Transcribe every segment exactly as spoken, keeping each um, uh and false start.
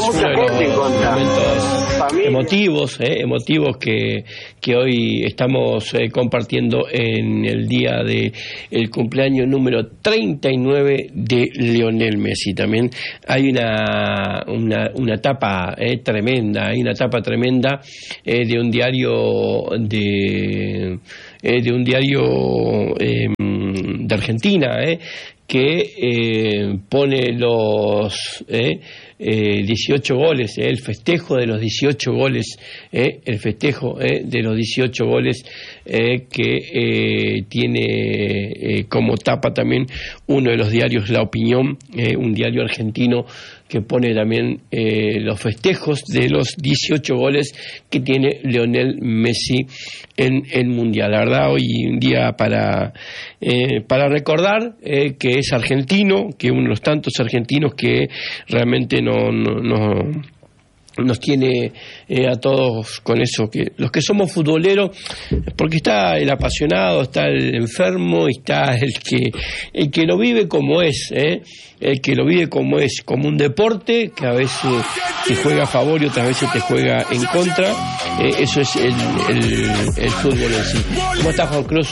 es uno de los momentos emotivos, eh, emotivos que, que hoy estamos eh, compartiendo en el día de el cumpleaños número treinta y nueve de Lionel Messi. También hay una una, una etapa eh, tremenda, hay una etapa tremenda eh, de un diario de eh, de un diario eh, de Argentina, eh, que eh, pone los eh, eh, dieciocho goles, eh, el festejo de los dieciocho goles, eh, el festejo eh, de los dieciocho goles eh, que eh, tiene eh, como tapa también uno de los diarios La Opinión, eh, un diario argentino que pone también eh, los festejos de los dieciocho goles que tiene Lionel Messi en el Mundial. La verdad, hoy un día para eh, para recordar eh, que es argentino, que uno de los tantos argentinos que realmente no, no, no nos tiene eh, a todos con eso, que los que somos futboleros, porque está el apasionado, está el enfermo, y está el que el que lo vive como es, ¿eh? el que lo vive como es, como un deporte que a veces te juega a favor y otras veces te juega en contra. Eh, eso es el, el, el fútbol en sí. ¿Cómo está, Juan Cruz?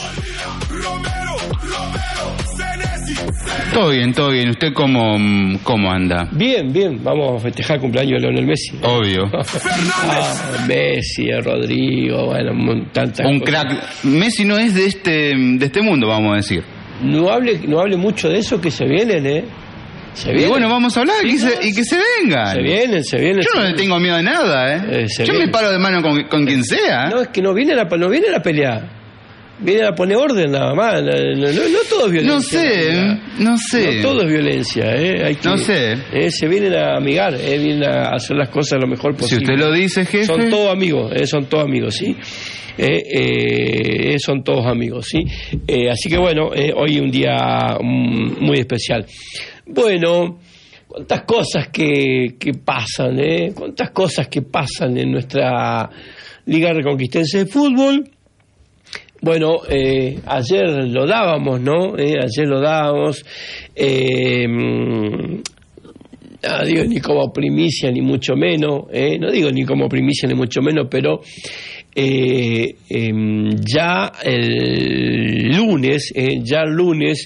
Todo bien, todo bien. ¿Usted cómo, cómo anda? Bien, bien. Vamos a festejar el cumpleaños de Lionel Messi. Obvio. ah, Messi, Rodrigo, bueno, tantas Un cosas. crack. Messi no es de este de este mundo, vamos a decir. No hable, no hable mucho de eso, que se vienen, ¿eh? Se vienen. Y bueno, vamos a hablar sí, y, se, y que se vengan. Se vienen, se vienen. Yo no le tengo miedo a nada, ¿eh? eh Yo vienen. me paro de mano con, con quien sea. No, es que no vienen a, no vienen a pelear. Vienen a poner orden nada más. No, no, no todo es violencia. No sé, no sé. No todo es violencia, ¿eh? Hay que, no sé. Eh, se vienen a amigar, eh, vienen a hacer las cosas lo mejor posible. Si usted lo dice, jefe. Son todos amigos, eh, son todos amigos, sí. Eh, eh, son todos amigos, sí. Eh, así que bueno, eh, hoy un día um, muy especial. Bueno, cuántas cosas que, que pasan, ¿eh? Cuántas cosas que pasan en nuestra Liga Reconquistense de Fútbol. Bueno, eh, ayer lo dábamos, ¿no? Eh, ayer lo dábamos. Eh, no digo ni como primicia, ni mucho menos. Eh, no digo ni como primicia, ni mucho menos, pero eh, eh, ya el lunes, eh, ya el lunes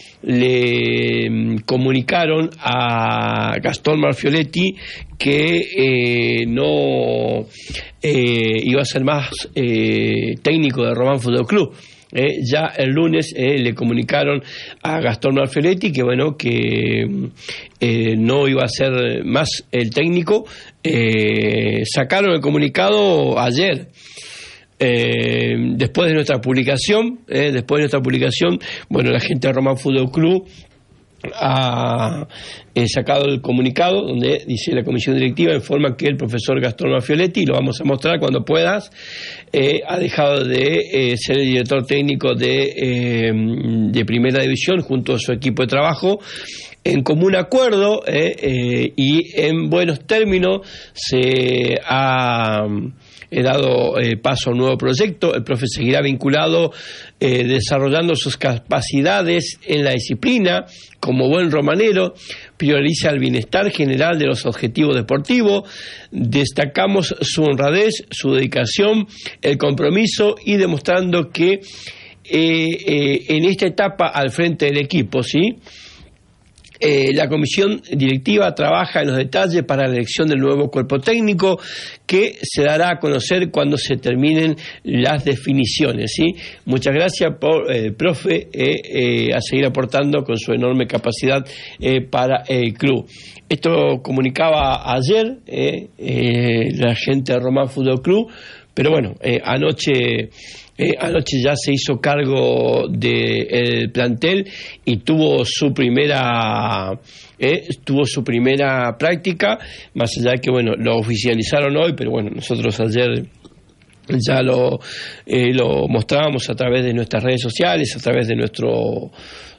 le comunicaron a Gastón Marfioletti que eh, no eh, iba a ser más eh, técnico de Román Fútbol Club. Eh, ya el lunes eh, le comunicaron a Gastón Marfioletti que bueno que eh, no iba a ser más el técnico. Eh, sacaron el comunicado ayer. Eh, después de nuestra publicación, eh, después de nuestra publicación, bueno, la gente de Román Fútbol Club ha eh, sacado el comunicado donde dice: la comisión directiva informa que el profesor Gastón Marfioletti, lo vamos a mostrar cuando puedas, eh, ha dejado de eh, ser el director técnico de, eh, de Primera División junto a su equipo de trabajo. En común acuerdo eh, eh, y en buenos términos se ha He dado eh, paso a un nuevo proyecto. El profe seguirá vinculado, eh, desarrollando sus capacidades en la disciplina. Como buen romanero, prioriza el bienestar general de los objetivos deportivos. Destacamos su honradez, su dedicación, el compromiso, y demostrando que eh, eh, en esta etapa al frente del equipo, ¿sí? Eh, la comisión directiva trabaja en los detalles para la elección del nuevo cuerpo técnico, que se dará a conocer cuando se terminen las definiciones, ¿sí? Muchas gracias, por, eh, profe, eh, eh, a seguir aportando con su enorme capacidad eh, para el club. Esto comunicaba ayer eh, eh, la gente de Román Fútbol Club, pero bueno, eh, anoche... Eh, anoche ya se hizo cargo del plantel y tuvo su primera eh, tuvo su primera práctica, más allá de que bueno, lo oficializaron hoy, pero bueno, nosotros ayer ya lo eh, lo mostrábamos a través de nuestras redes sociales, a través de nuestro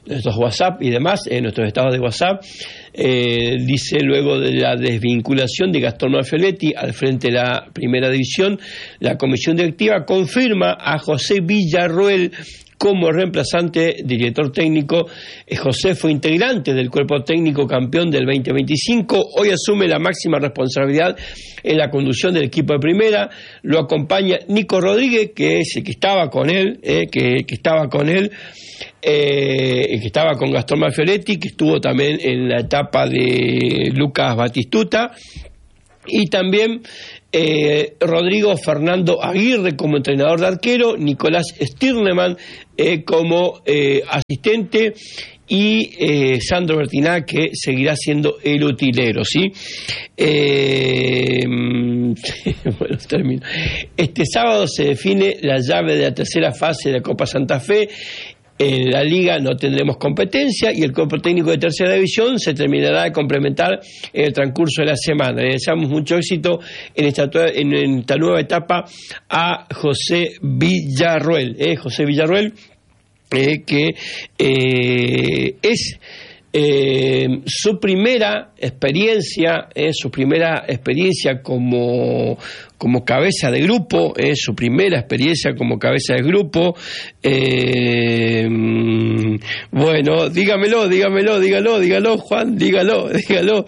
nuestros WhatsApp y demás, en nuestros estados de WhatsApp. Eh, dice, luego de la desvinculación de Gastón Mafioletti al frente de la primera división, la comisión directiva confirma a José Villarroel como reemplazante, director técnico. eh, José fue integrante del cuerpo técnico campeón del veinte veinticinco, hoy asume la máxima responsabilidad en la conducción del equipo de primera. Lo acompaña Nico Rodríguez, que es el que estaba con él, eh, que, que estaba con él, eh, que estaba con Gastón Mafioletti, que estuvo también en la etapa de Lucas Batistuta, y también Eh, Rodrigo Fernando Aguirre como entrenador de arquero, Nicolás Stirneman eh, como eh, asistente, y eh, Sandro Bertiná, que seguirá siendo el utilero, ¿sí? Eh, bueno, termino. Este sábado se define la llave de la tercera fase de la Copa Santa Fe. En la liga no tendremos competencia y el cuerpo técnico de tercera división se terminará de complementar en el transcurso de la semana. Le deseamos mucho éxito en esta, en esta nueva etapa a José Villarroel. Eh, José Villarroel, eh, que eh, es eh, su primera experiencia, eh, su primera experiencia como como cabeza de grupo, eh, su primera experiencia como cabeza de grupo. Eh, bueno, dígamelo, dígamelo, dígalo, dígalo, Juan, dígalo, dígalo.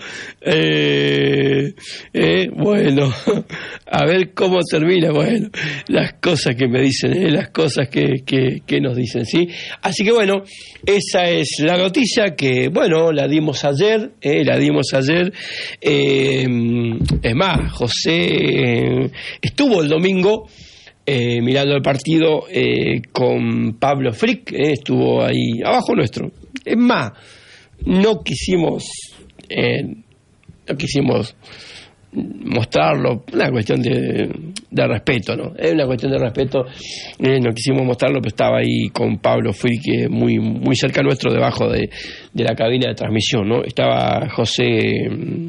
Eh, eh, bueno, a ver cómo termina. Bueno, las cosas que me dicen, eh, las cosas que, que, que nos dicen, ¿sí? Así que bueno, esa es la noticia que, bueno, la dimos ayer, eh, la dimos ayer. Eh, es más, José estuvo el domingo eh, mirando el partido eh, con Pablo Frick, eh, estuvo ahí abajo nuestro. Es más, no quisimos eh, no quisimos mostrarlo, una cuestión de, de respeto, ¿no? Es una cuestión de respeto, eh, no quisimos mostrarlo, pero estaba ahí con Pablo Frick, eh, muy muy cerca nuestro, debajo de, de la cabina de transmisión, ¿no? Estaba José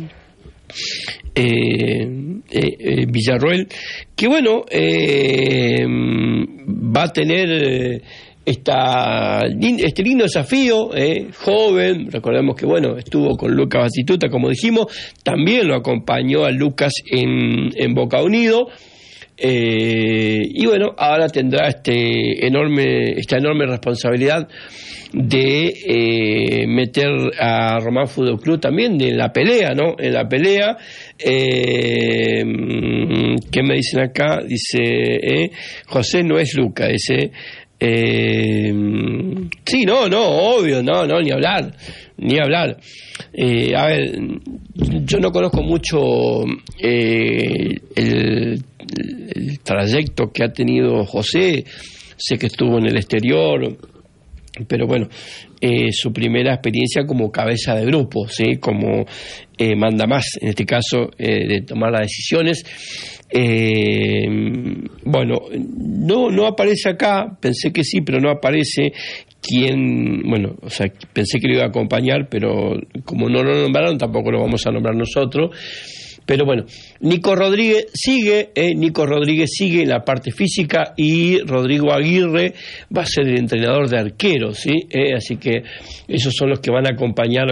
Eh, eh, eh, Villarroel, que bueno, eh, va a tener esta, este lindo desafío, eh, joven. Recordemos que bueno, estuvo con Lucas Batistuta, como dijimos, también lo acompañó a Lucas en, en Boca Unido. Eh, y bueno, ahora tendrá este enorme, esta enorme responsabilidad de eh, meter a Román Fútbol Club también en la pelea, ¿no? En la pelea. Eh, ¿Qué me dicen acá? Dice, eh, José no es Luca, dice. Eh, sí, no, no, obvio, no, no, ni hablar, ni hablar. Eh, a ver, yo no conozco mucho eh, el, el trayecto que ha tenido José, sé que estuvo en el exterior, pero bueno, eh, su primera experiencia como cabeza de grupo, ¿sí? Como eh, manda más, en este caso, eh, de tomar las decisiones. Eh, bueno, no, no aparece acá, pensé que sí, pero no aparece quién, bueno, o sea, pensé que lo iba a acompañar, pero como no lo nombraron, tampoco lo vamos a nombrar nosotros. Pero bueno, Nico Rodríguez sigue, eh, Nico Rodríguez sigue en la parte física y Rodrigo Aguirre va a ser el entrenador de arqueros, ¿sí? Eh, así que esos son los que van a acompañar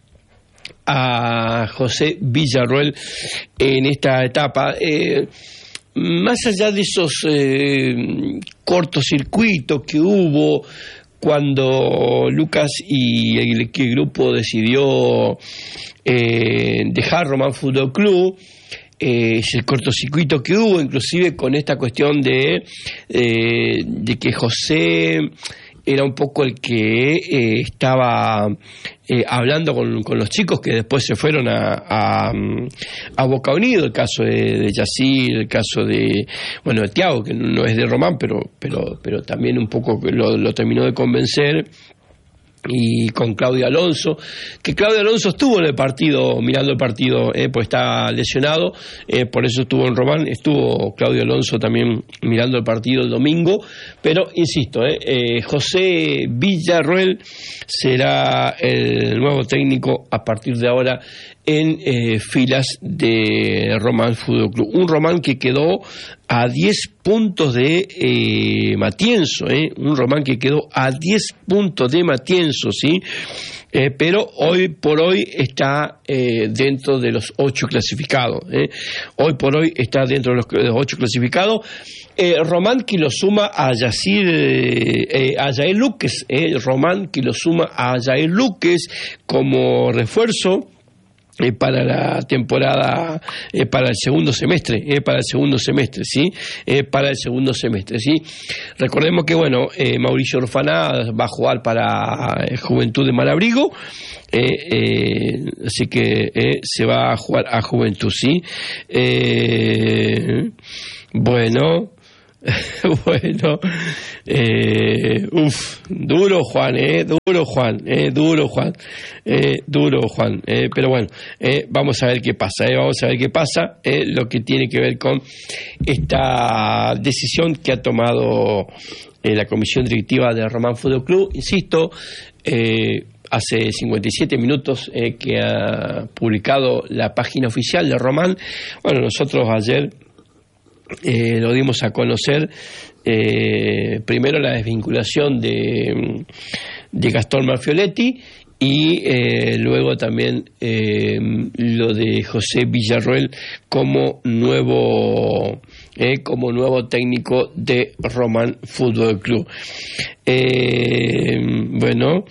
a José Villarroel en esta etapa. Eh, más allá de esos eh, cortocircuitos que hubo cuando Lucas y el, el grupo decidió eh, dejar Román Fútbol Club, eh, es el cortocircuito que hubo, inclusive con esta cuestión de, eh, de que José era un poco el que eh, estaba eh, hablando con, con los chicos que después se fueron a, a, a Boca Unido, el caso de, de Yacir, el caso de, bueno, de Thiago, que no es de Román, pero, pero, pero también un poco lo, lo terminó de convencer. Y con Claudio Alonso, que Claudio Alonso estuvo en el partido, mirando el partido, eh, pues está lesionado, eh, por eso estuvo en Román, estuvo Claudio Alonso también mirando el partido el domingo, pero insisto, eh, eh, José Villarroel será el nuevo técnico a partir de ahora en eh, filas de Román Fútbol Club. Un Román que quedó a diez puntos de eh, Matienzo, eh, un Román que quedó a diez puntos de Matienzo, ¿sí? Eh, pero hoy por hoy está eh, dentro de los ocho clasificados. Eh. Hoy por hoy está dentro de los, de los ocho clasificados. Eh, Román que lo suma a Yacir, eh, a Yael Luques, eh, Román que lo suma a Yael Luques como refuerzo. Eh, para la temporada, eh, para el segundo semestre, eh, para el segundo semestre, ¿sí? Eh, para el segundo semestre, ¿sí? Recordemos que, bueno, eh, Mauricio Orfaná va a jugar para eh, Juventud de Malabrigo, eh, eh, así que eh, se va a jugar a Juventud, ¿sí? Eh, bueno... bueno, eh, uff, duro Juan, eh, duro Juan, eh, duro Juan, eh, duro Juan, eh, pero bueno, eh, vamos a ver qué pasa, eh, vamos a ver qué pasa, eh, lo que tiene que ver con esta decisión que ha tomado eh, la comisión directiva de Román Fútbol Club, insisto, eh, hace cincuenta y siete minutos eh, que ha publicado la página oficial de Román. Bueno, nosotros ayer Eh, lo dimos a conocer, eh, primero la desvinculación de, de Gastón Marfioletti y eh, luego también eh, lo de José Villarroel como nuevo eh, como nuevo técnico de Román Fútbol Club. Eh, bueno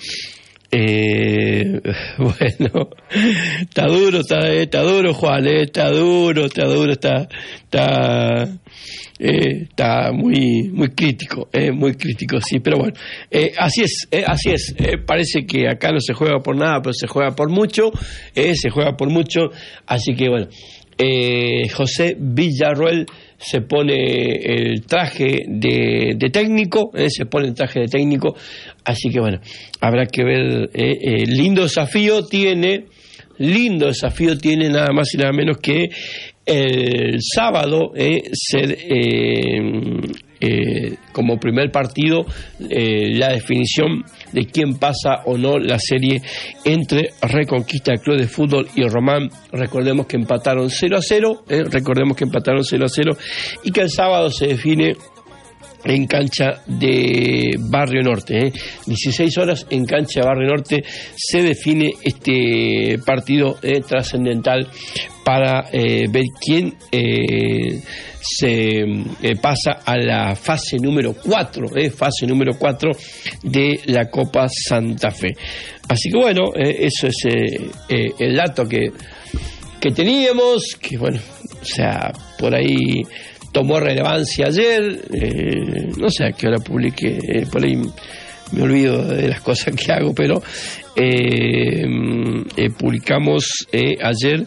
Eh, bueno, está duro, está, está duro Juan, eh, está duro, está duro, está, está, eh, está muy, muy crítico, eh, muy crítico, sí, pero bueno, eh, así es, eh, así es, eh, parece que acá no se juega por nada, pero se juega por mucho, eh, se juega por mucho, así que bueno, eh, José Villarroel se pone el traje de, de técnico, eh, se pone el traje de técnico, así que bueno, habrá que ver, eh, eh, lindo desafío tiene, lindo desafío tiene nada más y nada menos que el sábado eh, ser eh, eh, como primer partido eh, la definición de quién pasa o no la serie entre Reconquista Club de Fútbol y Román. Recordemos que empataron cero a cero, eh, recordemos que empataron cero a cero y que el sábado se define en cancha de Barrio Norte, eh. dieciséis horas en cancha de Barrio Norte se define este partido eh, trascendental para eh, ver quién eh, se eh, pasa a la fase número cuatro, eh, fase número cuatro de la Copa Santa Fe. Así que bueno, eh, eso es eh, eh, el dato que, que teníamos, que bueno, o sea, por ahí tomó relevancia ayer, eh, no sé a qué hora publiqué, eh, por ahí me olvido de las cosas que hago, pero eh, eh, publicamos eh, ayer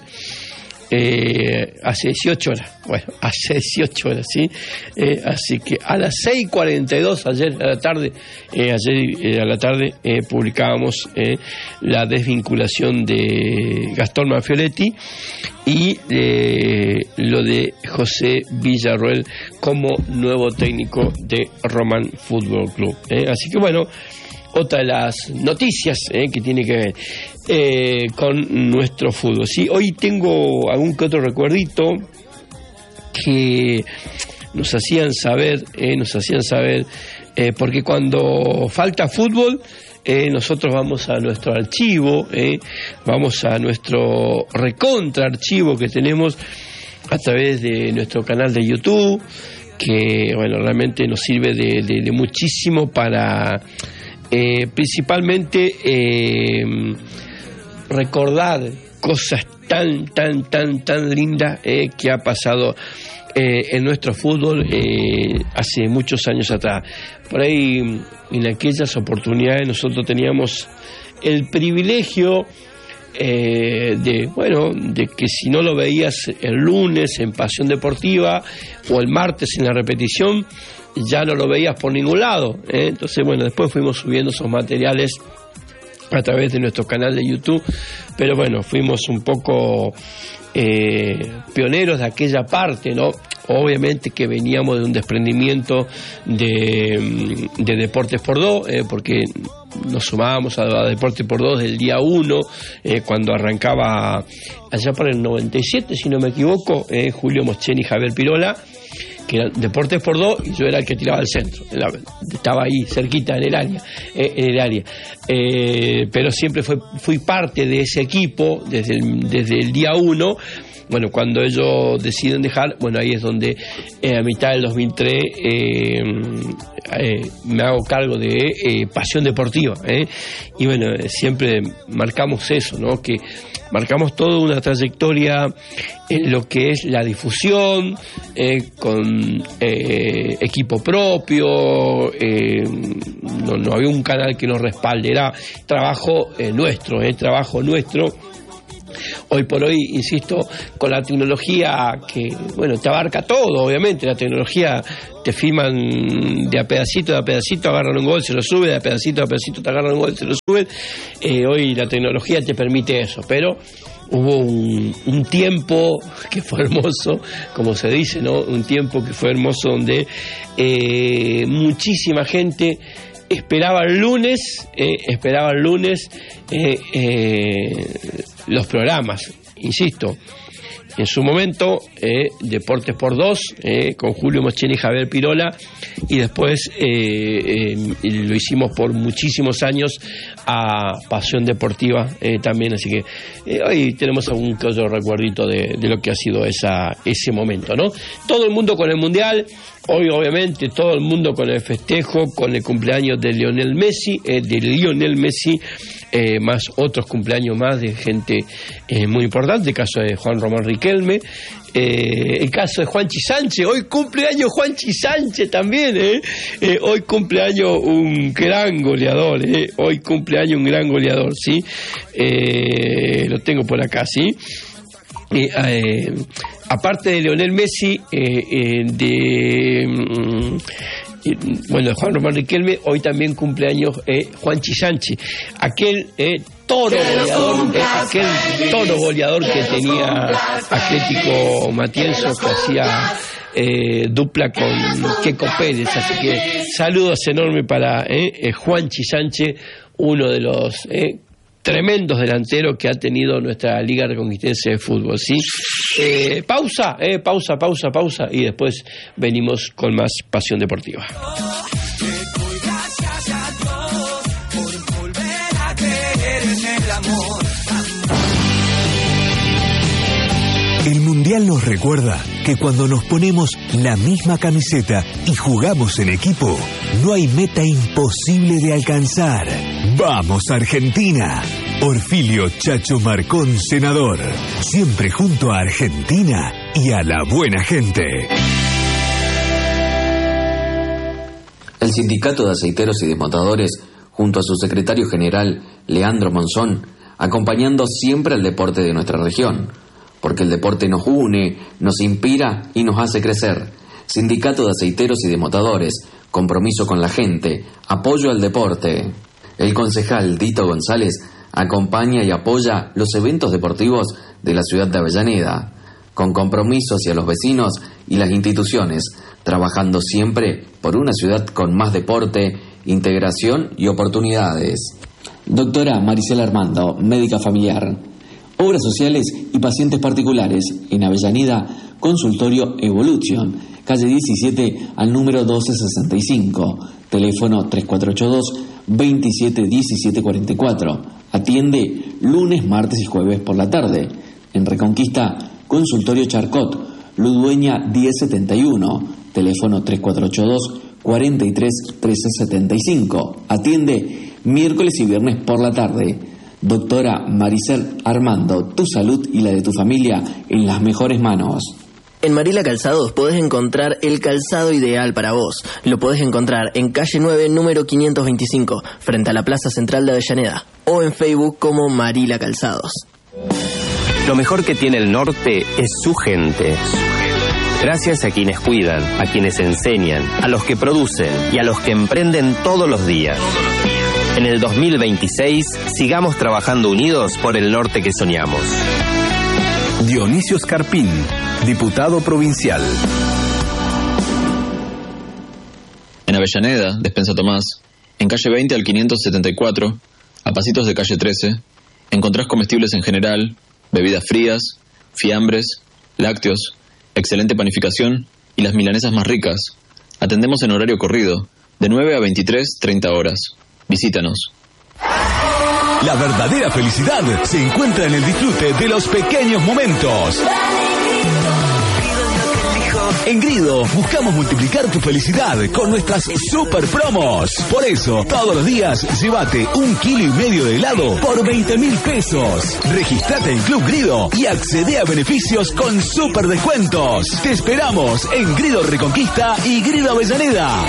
eh, hace dieciocho horas, bueno, hace dieciocho horas, ¿sí? Eh, así que a las seis y cuarenta y dos ayer a la tarde, eh, ayer eh, a la tarde eh, publicábamos eh, la desvinculación de Gastón Marfioletti y eh, lo de José Villarroel como nuevo técnico de Román Fútbol Club. Eh. Así que bueno, otra de las noticias eh, que tiene que ver eh, con nuestro fútbol. Sí, hoy tengo algún que otro recuerdito que nos hacían saber, eh, nos hacían saber, eh, porque cuando falta fútbol, Eh, nosotros vamos a nuestro archivo, eh, vamos a nuestro recontra archivo que tenemos a través de nuestro canal de YouTube, que bueno, realmente nos sirve de, de, de muchísimo para eh, principalmente eh, recordar cosas tan, tan, tan, tan lindas eh, que ha pasado Eh, en nuestro fútbol eh, hace muchos años atrás. Por ahí, en aquellas oportunidades, nosotros teníamos el privilegio eh, de, bueno, de que si no lo veías el lunes en Pasión Deportiva o el martes en la repetición, ya no lo veías por ningún lado, ¿eh? Entonces, bueno, después fuimos subiendo esos materiales a través de nuestro canal de YouTube pero bueno, fuimos un poco eh, pioneros de aquella parte, ¿no? Obviamente que veníamos de un desprendimiento de, de Deportes por Dos, eh, porque nos sumábamos a, a Deportes por Dos del día uno, eh, cuando arrancaba allá por el noventa y siete, si no me equivoco, eh, Julio Moscheni y Javier Pirola, que eran Deportes por Dos, y yo era el que tiraba al centro, estaba ahí cerquita en el área, eh, en el área. Eh, pero siempre fue, fui parte de ese equipo desde el, desde el día uno. Bueno, cuando ellos deciden dejar, bueno, ahí es donde eh, a mitad del dos mil tres eh, eh, me hago cargo de eh, Pasión Deportiva, eh, y bueno, siempre marcamos eso, ¿no? Que marcamos toda una trayectoria en lo que es la difusión, eh, con eh, equipo propio, eh, no, no había un canal que nos respalde, era trabajo eh, nuestro, eh, trabajo nuestro. Hoy por hoy, insisto, con la tecnología que, bueno, te abarca todo, obviamente, la tecnología te filman de a pedacito, de a pedacito, agarran un gol, se lo sube, de a pedacito, de a pedacito te agarran un gol, se lo suben. Eh, hoy la tecnología te permite eso, pero hubo un, un tiempo que fue hermoso, como se dice, ¿no? Un tiempo que fue hermoso donde eh, muchísima gente esperaba el lunes, eh, esperaba el lunes eh, eh, los programas, insisto, en su momento eh, Deportes por Dos, eh, con Julio Moscheni y Javier Pirola, y después eh, eh, lo hicimos por muchísimos años a Pasión Deportiva eh, también, así que eh, hoy tenemos algún que otro recuerdito de, de lo que ha sido esa, ese momento, ¿no? Todo el mundo con el Mundial. Hoy, obviamente, todo el mundo con el festejo, con el cumpleaños de Lionel Messi, eh, de Lionel Messi, eh, más otros cumpleaños más de gente eh, muy importante, el caso de Juan Román Riquelme, eh, el caso de Juanchi Sánchez, hoy cumpleaños Juanchi Sánchez también, eh, eh, hoy cumpleaños un gran goleador, eh, hoy cumpleaños un gran goleador, ¿sí? Eh, lo tengo por acá, ¿sí? Eh, eh, aparte de Lionel Messi, eh, eh, de mm, bueno, de Juan Román Riquelme, hoy también cumpleaños eh, Juanchi Sánchez, aquel eh, toro goleador, eh, aquel toro goleador que tenía Atlético Matienzo, que hacía eh, dupla con Queco Pérez, así que saludos enormes para eh, eh, Juanchi Sánchez, uno de los eh, tremendos delanteros que ha tenido nuestra Liga Reconquistense de Fútbol, ¿sí? Eh, pausa, eh, pausa, pausa, pausa, y después venimos con más Pasión Deportiva. El Mundial nos recuerda que cuando nos ponemos la misma camiseta y jugamos en equipo, no hay meta imposible de alcanzar. ¡Vamos, Argentina! Orfilio Chacho Marcón, senador. Siempre junto a Argentina y a la buena gente. El Sindicato de Aceiteros y Desmontadores, junto a su secretario general, Leandro Monzón, acompañando siempre al deporte de nuestra región. Porque el deporte nos une, nos inspira y nos hace crecer. Sindicato de Aceiteros y Desmontadores, compromiso con la gente, apoyo al deporte. El concejal Dito González acompaña y apoya los eventos deportivos de la ciudad de Avellaneda, con compromiso hacia los vecinos y las instituciones, trabajando siempre por una ciudad con más deporte, integración y oportunidades. Doctora Maricela Armando, médica familiar. Obras sociales y pacientes particulares en Avellaneda, consultorio Evolution, calle diecisiete al número doce sesenta y cinco, teléfono tres cuatro ocho dos, veintisiete diecisiete cuarenta y cuatro. Atiende lunes, martes y jueves por la tarde. En Reconquista, consultorio Charcot, Ludueña diez setenta y uno, teléfono tres cuatro ocho dos, cuarenta y tres trece setenta y cinco. Atiende miércoles y viernes por la tarde. Doctora Maricel Armando, tu salud y la de tu familia en las mejores manos. En Marila Calzados podés encontrar el calzado ideal para vos. Lo podés encontrar en calle nueve, número quinientos veinticinco, frente a la Plaza Central de Avellaneda, o en Facebook como Marila Calzados. Lo mejor que tiene el norte es su gente. Gracias a quienes cuidan, a quienes enseñan, a los que producen y a los que emprenden todos los días. En el dos mil veintiséis, sigamos trabajando unidos por el norte que soñamos. Dionisio Scarpín, diputado provincial. En Avellaneda, Despensa Tomás, en calle veinte al quinientos setenta y cuatro, a pasitos de calle trece, encontrás comestibles en general, bebidas frías, fiambres, lácteos, excelente panificación y las milanesas más ricas. Atendemos en horario corrido, de nueve a veintitrés, treinta horas. Visítanos. La verdadera felicidad se encuentra en el disfrute de los pequeños momentos. En Grido buscamos multiplicar tu felicidad con nuestras super promos. Por eso, todos los días, llévate un kilo y medio de helado por veinte mil pesos. Registrate en Club Grido y accede a beneficios con super descuentos. Te esperamos en Grido Reconquista y Grido Avellaneda.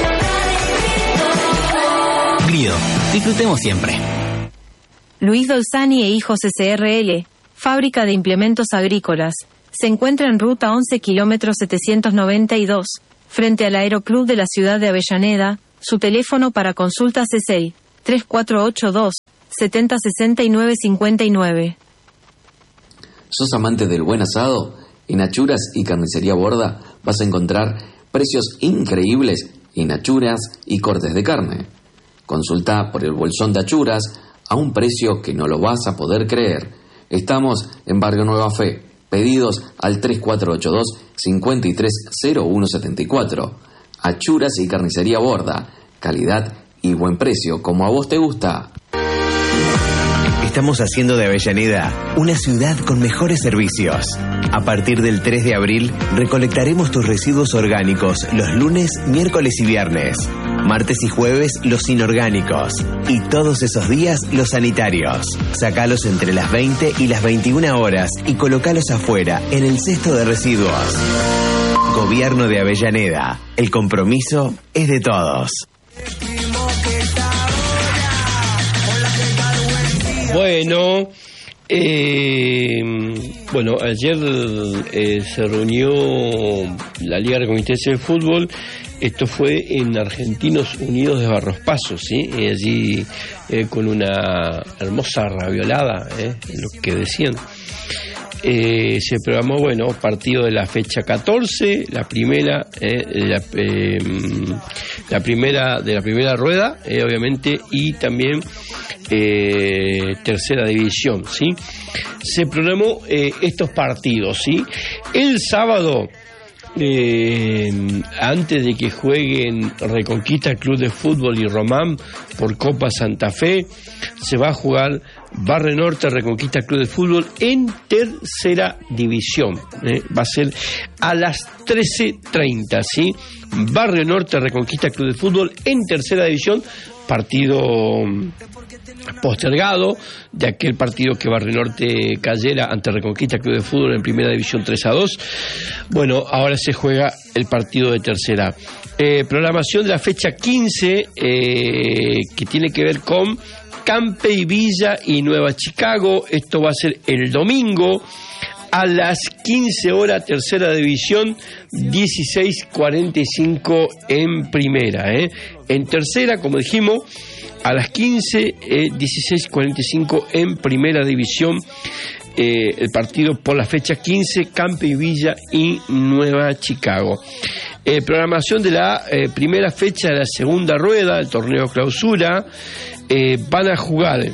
Grido, disfrutemos siempre. Luis Dolzani e Hijos S R L, fábrica de implementos agrícolas. Se encuentra en ruta once kilómetros setecientos noventa y dos, frente al Aeroclub de la ciudad de Avellaneda. Su teléfono para consultas es el tres cuatro ocho dos, siete cero seis nueve cinco nueve. ¿Sos amante del buen asado? En Achuras y Carnicería Borda vas a encontrar precios increíbles en achuras y cortes de carne. Consulta por el bolsón de achuras a un precio que no lo vas a poder creer. Estamos en Barrio Nueva Fe. Pedidos al tres cuatro ocho dos, cinco tres cero uno siete cuatro. Achuras y Carnicería Borda. Calidad y buen precio, como a vos te gusta. Estamos haciendo de Avellaneda una ciudad con mejores servicios. A partir del tres de abril, recolectaremos tus residuos orgánicos los lunes, miércoles y viernes. Martes y jueves, los inorgánicos. Y todos esos días, los sanitarios. Sacalos entre las veinte y las veintiuna horas y colocalos afuera, en el cesto de residuos. Gobierno de Avellaneda. El compromiso es de todos. Bueno, eh, bueno, ayer eh, se reunió la Liga Reconquistense de Fútbol. Esto fue en Argentinos Unidos de Barros Pasos, ¿sí? Y allí eh, con una hermosa raviolada, ¿eh? Lo que decían. Eh, se programó, bueno, partido de la fecha catorce, la primera, eh, la, eh, la primera de la primera rueda, eh, obviamente, y también eh, tercera división, ¿sí? Se programó eh, estos partidos, ¿sí? El sábado, eh, antes de que jueguen Reconquista Club de Fútbol y Román por Copa Santa Fe, se va a jugar Barrio Norte Reconquista Club de Fútbol en tercera división, ¿eh? Va a ser a las trece treinta, ¿sí? Barrio Norte Reconquista Club de Fútbol en tercera división, partido postergado de aquel partido que Barrio Norte cayera ante Reconquista Club de Fútbol en primera división tres a dos. Bueno, ahora se juega el partido de tercera. Eh, programación de la fecha quince, eh, que tiene que ver con Campey Villa y Nueva Chicago. Esto va a ser el domingo a las quince horas, tercera división, dieciséis cuarenta y cinco en primera, ¿eh? En tercera, como dijimos, a las quince, eh, dieciséis cuarenta y cinco en primera división, eh, el partido por la fecha quince, Campey Villa y Nueva Chicago. Eh, programación de la eh, primera fecha de la segunda rueda del torneo clausura. Eh, van a jugar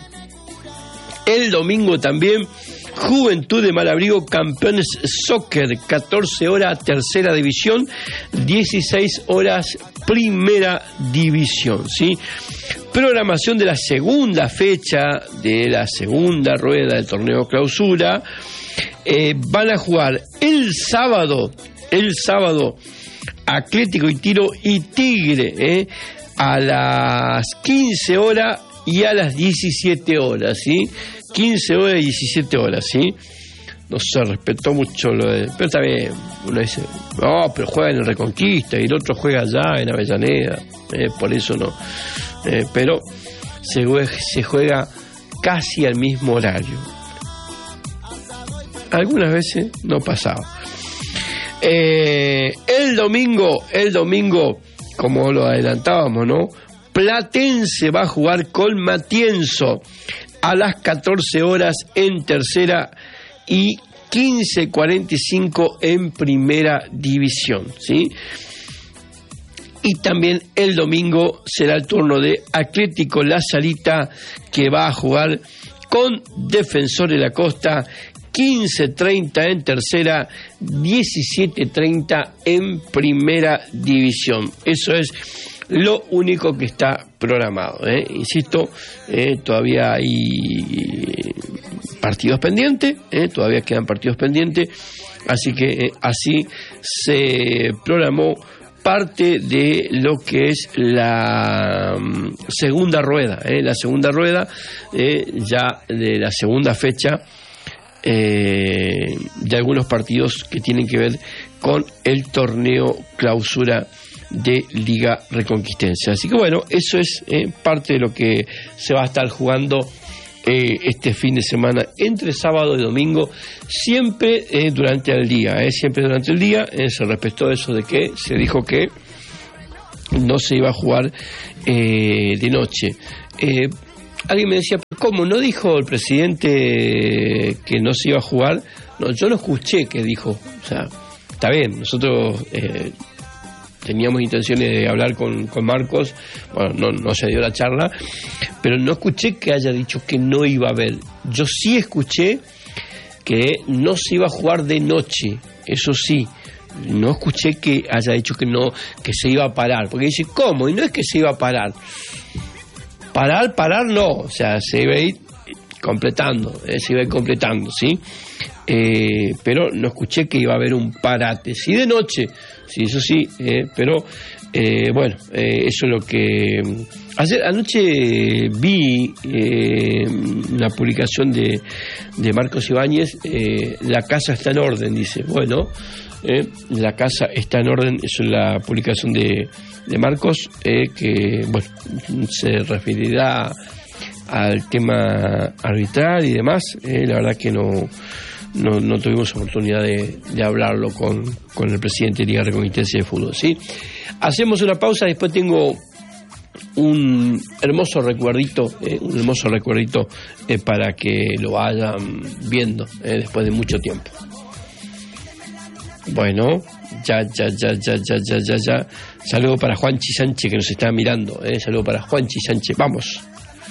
el domingo también Juventud de Malabrigo, Campeones Soccer, catorce horas tercera división, dieciséis horas primera división, ¿sí? Programación de la segunda fecha de la segunda rueda del torneo clausura. Eh, van a jugar el sábado, el sábado Atlético y Tiro y Tigre, ¿eh? A las quince horas y a las diecisiete horas, ¿sí? quince horas y diecisiete horas, ¿sí? No se respetó mucho lo de... Pero también uno dice, no, pero juega en el Reconquista y el otro juega allá en Avellaneda, eh, por eso no. Eh, pero se juega, se juega casi al mismo horario. Algunas veces no pasaba. Eh, el domingo, el domingo, como lo adelantábamos, ¿no? Platense va a jugar con Matienzo a las catorce horas en tercera y quince cuarenta y cinco en primera división, ¿sí? Y también el domingo será el turno de Atlético La Salita, que va a jugar con Defensor de la Costa, quince treinta en tercera, diecisiete treinta en primera división. Eso es lo único que está programado, ¿eh? Insisto, eh, todavía hay partidos pendientes, ¿eh? todavía quedan partidos pendientes, así que eh, así se programó parte de lo que es la um, segunda rueda, ¿eh? la segunda rueda eh, ya de la segunda fecha eh, de algunos partidos que tienen que ver con el torneo clausura de Liga Reconquistense. Así que bueno, eso es eh, parte de lo que se va a estar jugando eh, este fin de semana entre sábado y domingo, siempre eh, durante el día, eh, siempre durante el día. Eh, se respetó eso de que se dijo que no se iba a jugar eh, de noche. Eh, alguien me decía, ¿cómo? ¿No dijo el presidente que no se iba a jugar? No, yo lo escuché que dijo, o sea, está bien, nosotros eh, teníamos intenciones de hablar con, con Marcos, bueno, no, no se dio la charla, pero no escuché que haya dicho que no iba a haber. Yo sí escuché que no se iba a jugar de noche, eso sí. No escuché que haya dicho que no, que se iba a parar, porque dice, ¿cómo? Y no es que se iba a parar. Parar, parar no, o sea, se iba a ir completando, eh, se iba a ir completando, ¿sí? Eh, pero no escuché que iba a haber un parate, sí de noche, sí, eso sí, eh, pero eh, bueno, eh, eso es lo que... Ayer, anoche vi eh, una publicación de, de Marcos Ibáñez, eh, la casa está en orden, dice, bueno, eh, la casa está en orden, eso es la publicación de, de Marcos, eh, que bueno, se referirá al tema arbitral y demás, eh, la verdad que no... No, no tuvimos oportunidad de, de hablarlo con, con el presidente de Liga Reconquistense de Fútbol, ¿sí? Hacemos una pausa, después tengo un hermoso recuerdito, eh, un hermoso recuerdito eh, para que lo vayan viendo eh, después de mucho tiempo. Bueno, ya, ya, ya, ya, ya, ya, ya, ya. Saludo para Juanchi Sánchez que nos está mirando, eh. Saludo para Juanchi Sánchez, vamos.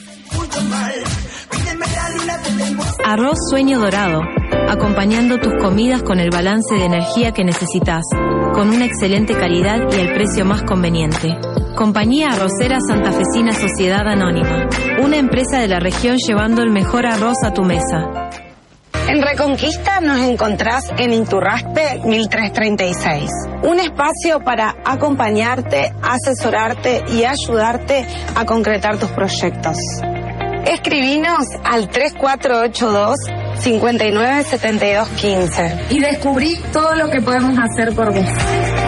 Arroz Sueño Dorado, acompañando tus comidas con el balance de energía que necesitas, con una excelente calidad y el precio más conveniente. Compañía Arrocera Santafesina Sociedad Anónima, una empresa de la región llevando el mejor arroz a tu mesa. En Reconquista nos encontrás en Iturraspe mil trescientos treinta y seis. Un espacio para acompañarte, asesorarte y ayudarte a concretar tus proyectos. Escribinos al tres cuatro ocho dos, cinco nueve siete dos uno cinco y descubrí todo lo que podemos hacer por vos.